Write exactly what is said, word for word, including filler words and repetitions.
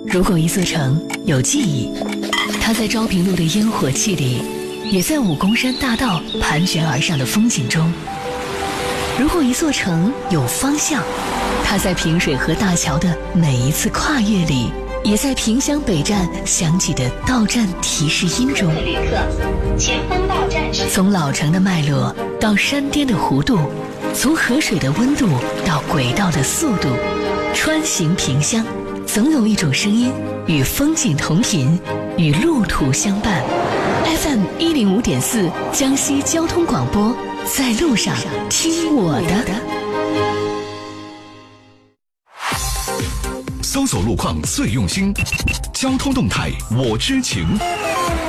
如果一座城有记忆，它在昭平路的烟火气里，也在武功山大道盘旋而上的风景中。如果一座城有方向，它在平水河大桥的每一次跨越里，也在萍乡北站响起的到站提示音中。 旅客，前方到站是。 从老城的脉络到山巅的弧度，从河水的温度到轨道的速度，穿行萍乡，总有一种声音与风景同频，与路途相伴。F M 一零五点四，江西交通广播，在路上听我的。 搜索路况最用心，交通动态我知情。